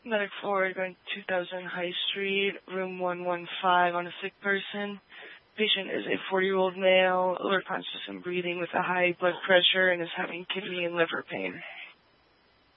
Medic 4, going to 2000 High Street, room 115 on a sick person. Patient is a 40-year-old male, alert, conscious, and breathing with a high blood pressure and is having kidney and liver pain.